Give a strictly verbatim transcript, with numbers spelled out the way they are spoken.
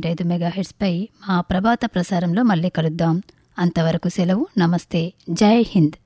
Point ఐదు మెగాహెర్ట్స్పై మా ప్రభాత ప్రసారంలో మళ్ళీ కలుద్దాం. అంతవరకు సెలవు. నమస్తే. జై హింద్.